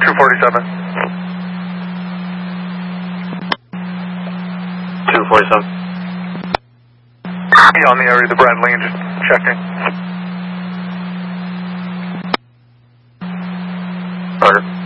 247. 247. Yeah, on the area of the Bradley engine, checking. Roger.